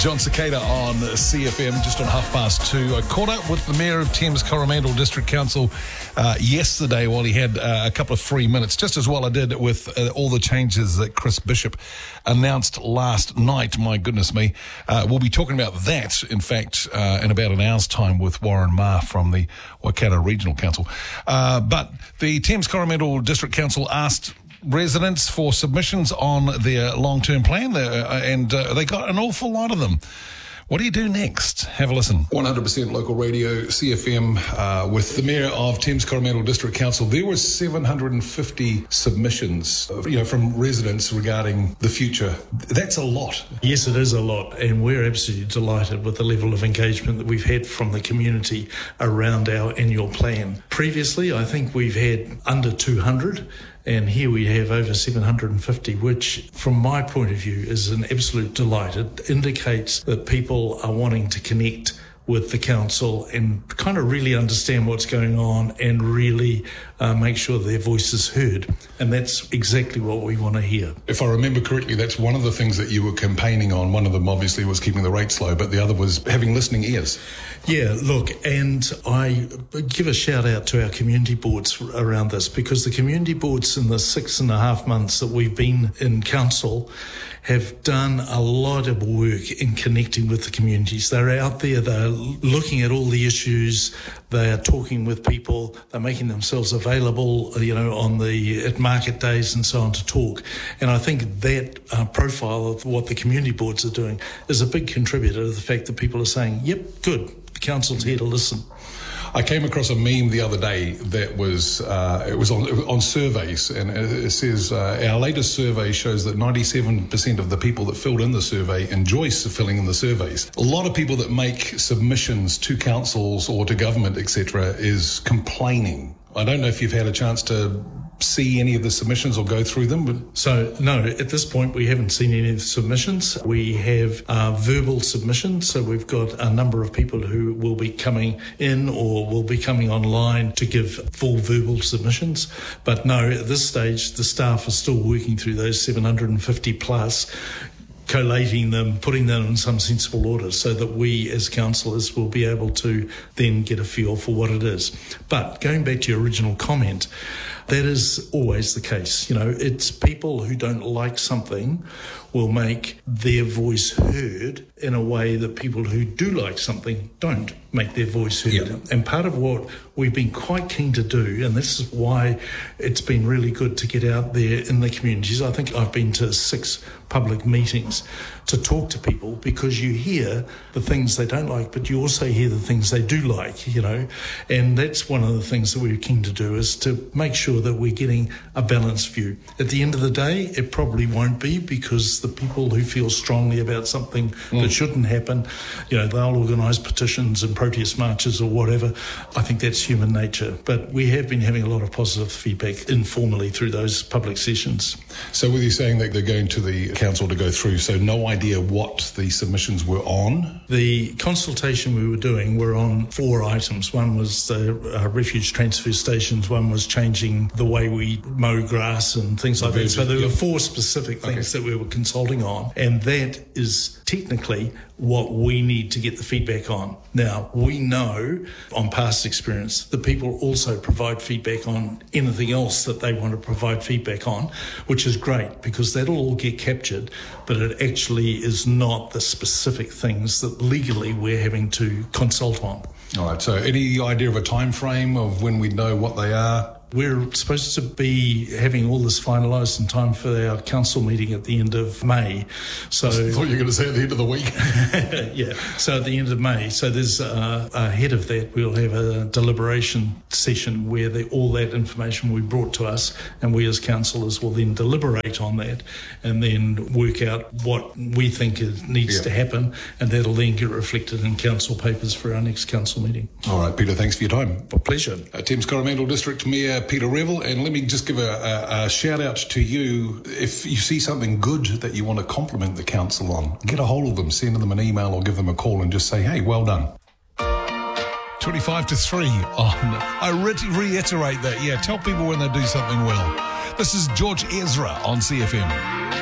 John Cicada on CFM, just on 2:30. I caught up with the Mayor of Thames Coromandel District Council yesterday while he had a couple of free minutes, just as well I did with all the changes that Chris Bishop announced last night. My goodness me. We'll be talking about that, in fact, in about an hour's time with Warren Ma from the Waikato Regional Council. But the Thames Coromandel District Council asked residents for submissions on their long-term plan, and they got an awful lot of them. What do you do next? Have a listen. 100% local radio, CFM, with the Mayor of Thames Coromandel District Council. There were 750 submissions, from residents regarding the future. That's a lot. Yes, it is a lot, and we're absolutely delighted with the level of engagement that we've had from the community around our annual plan. Previously, I think we've had under 200, and here we have over 750, which, from my point of view, is an absolute delight. It indicates that people are wanting to connect with the council and kind of really understand what's going on and really make sure their voice is heard. And that's exactly what we want to hear. If I remember correctly, that's one of the things that you were campaigning on. One of them obviously was keeping the rates low, but the other was having listening ears. Yeah, look, and I give a shout out to our community boards around this, because the community boards in the 6.5 months that we've been in council have done a lot of work in connecting with the communities. They're out there, they're looking at all the issues, they're talking with people, they're making themselves available, at market days and so on to talk. And I think that profile of what the community boards are doing is a big contributor to the fact that people are saying, yep, good, the council's here to listen. I came across a meme the other day that was on surveys, and it says our latest survey shows that 97% of the people that filled in the survey enjoy filling in the surveys. A lot of people that make submissions to councils or to government, etc., is complaining. I don't know if you've had a chance to see any of the submissions or go through them? But So, no, at this point we haven't seen any of the submissions. We have verbal submissions, so we've got a number of people who will be coming in or will be coming online to give full verbal submissions. But no, at this stage the staff are still working through those 750 plus, collating them, putting them in some sensible order so that we as councillors will be able to then get a feel for what it is. But going back to your original comment, that is always the case. It's people who don't like something will make their voice heard in a way that people who do like something don't make their voice heard. Yep. And part of what we've been quite keen to do, and this is why it's been really good to get out there in the communities. I think I've been to 6 public meetings to talk to people, because you hear the things they don't like, but you also hear the things they do like, and that's one of the things that we're keen to do, is to make sure that we're getting a balanced view. At the end of the day, it probably won't be, because the people who feel strongly about something that shouldn't happen, they'll organise petitions and protest marches or whatever. I think that's human nature. But we have been having a lot of positive feedback informally through those public sessions. So with you saying that they're going to the council to go through, so no idea what the submissions were on? The consultation we were doing were on 4 items. One was the refuge transfer stations, one was changing the way we mow grass and things like that. So there were 4 specific things that we were consulting on, and that is technically what we need to get the feedback on. Now, we know on past experience that people also provide feedback on anything else that they want to provide feedback on, which is great, because that'll all get captured, but it actually is not the specific things that legally we're having to consult on. All right, so any idea of a time frame of when we know what they are? We're supposed to be having all this finalised in time for our council meeting at the end of May. So I thought you were going to say at the end of the week. Yeah, so at the end of May. So there's ahead of that, we'll have a deliberation session where all that information will be brought to us, and we as councillors will then deliberate on that and then work out what we think needs to happen, and that'll then get reflected in council papers for our next council meeting. All right, Peter, thanks for your time. A pleasure. Thames Coromandel District Mayor Peter Revel, and let me just give a shout out to you. If you see something good that you want to compliment the council on, get a hold of them, send them an email or give them a call and just say, hey, well done. 25 to 3 on, I reiterate that, tell people when they do something well. This is George Ezra on CFM.